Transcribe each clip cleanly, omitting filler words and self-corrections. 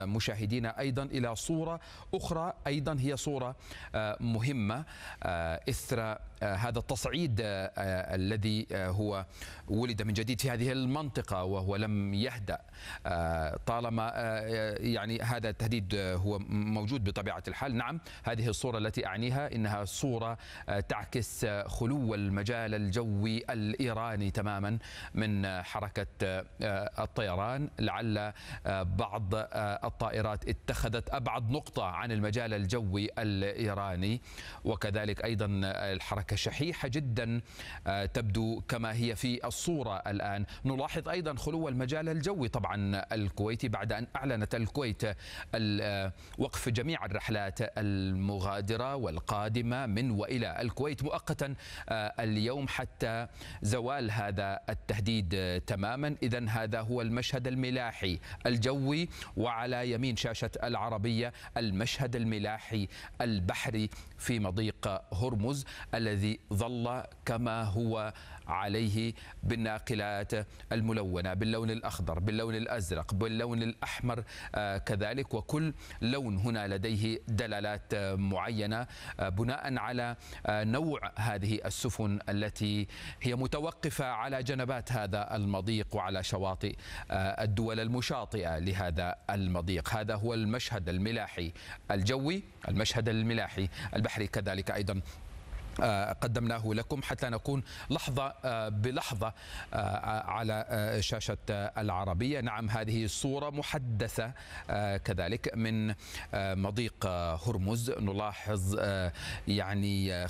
مشاهدينا أيضا إلى صورة أخرى أيضا هي صورة مهمة إثر هذا التصعيد الذي هو ولد من جديد في هذه المنطقة وهو لم يهدأ طالما يعني هذا التهديد هو موجود بطبيعة الحال. نعم، هذه الصورة التي أعنيها إنها صورة تعكس خلو المجال الجوي الإيراني تماما من حركة الطيران. لعل بعض الطائرات اتخذت أبعد نقطة عن المجال الجوي الإيراني، وكذلك أيضا الحركة شحيحة جدا تبدو كما هي في الصورة الآن. نلاحظ أيضا خلو المجال الجوي طبعا الكويتي بعد أن أعلنت الكويت وقف جميع الرحلات المغادرة والقادمة من وإلى الكويت مؤقتا اليوم حتى زوال هذا التهديد تماما. إذن هذا هو المشهد الملاحي الجوي، وعلى يمين شاشة العربية المشهد الملاحي البحري في مضيق هرمز الذي ظل كما هو عليه بالناقلات الملونة باللون الأخضر باللون الأزرق باللون الأحمر كذلك، وكل لون هنا لديه دلالات معينة بناء على نوع هذه السفن التي هي متوقفة على جنبات هذا المضيق وعلى شواطئ الدول المشاطئة لهذا المضيق. هذا هو المشهد الملاحي الجوي، المشهد الملاحي البحري كذلك أيضا قدمناه لكم حتى نكون لحظة بلحظة على شاشة العربية. نعم، هذه الصورة محدثة كذلك من مضيق هرمز. نلاحظ يعني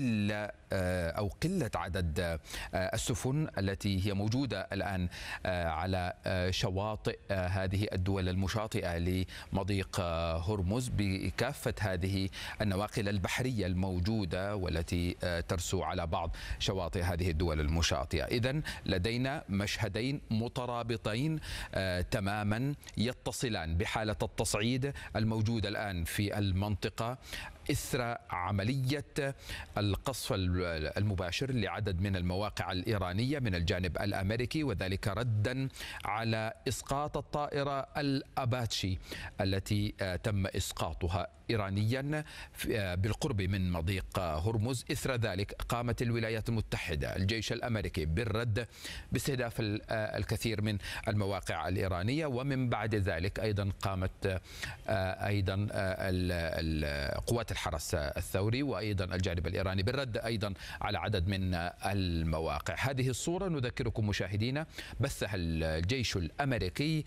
قلة عدد السفن التي هي موجودة الآن على شواطئ هذه الدول المشاطئة لمضيق هرمز بكافة هذه النواقل البحرية الموجودة والتي ترسو على بعض شواطئ هذه الدول المشاطئة. إذن لدينا مشهدين مترابطين تماما يتصلان بحالة التصعيد الموجودة الآن في المنطقة إثر عملية القصف المباشر لعدد من المواقع الإيرانية من الجانب الأمريكي، وذلك ردا على إسقاط الطائرة الأباتشي التي تم إسقاطها إيرانيا بالقرب من مضيق هرمز. إثر ذلك قامت الولايات المتحدة الجيش الأمريكي بالرد باستهداف الكثير من المواقع الإيرانية، ومن بعد ذلك أيضا قامت أيضا قوات الحرس الثوري وأيضا الجانب الإيراني بالرد أيضا على عدد من المواقع. هذه الصورة نذكركم مشاهدينا بثها الجيش الأمريكي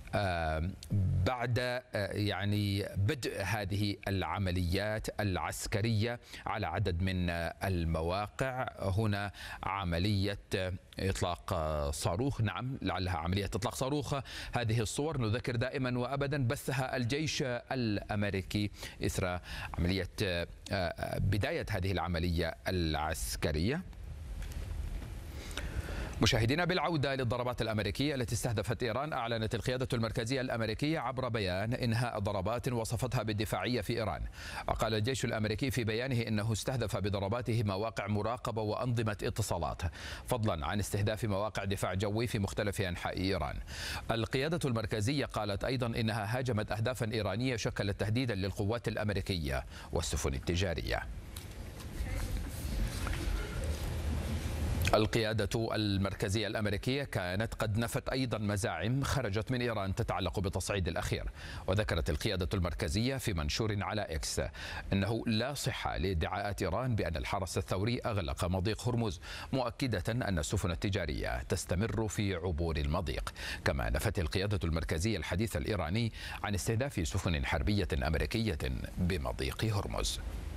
بعد يعني بدء هذه العمليات العسكرية على عدد من المواقع. هنا عملية إطلاق صاروخ، نعم لعلها عملية إطلاق صاروخ. هذه الصور نذكر دائما وأبدا بثها الجيش الأمريكي إثر عملية بداية هذه العملية العسكرية. مشاهدينا، بالعودة للضربات الأمريكية التي استهدفت إيران، أعلنت القيادة المركزية الأمريكية عبر بيان إنهاء ضربات وصفتها بالدفاعية في إيران. وقال الجيش الأمريكي في بيانه إنه استهدف بضرباته مواقع مراقبة وأنظمة اتصالات، فضلا عن استهداف مواقع دفاع جوي في مختلف أنحاء إيران. القيادة المركزية قالت أيضا إنها هاجمت أهدافا إيرانية شكلت تهديدا للقوات الأمريكية والسفن التجارية. القيادة المركزية الأمريكية كانت قد نفت أيضا مزاعم خرجت من إيران تتعلق بالتصعيد الأخير. وذكرت القيادة المركزية في منشور على إكس أنه لا صحة لادعاءات إيران بأن الحرس الثوري أغلق مضيق هرمز، مؤكدة أن السفن التجارية تستمر في عبور المضيق. كما نفت القيادة المركزية الحديث الإيراني عن استهداف سفن حربية أمريكية بمضيق هرمز.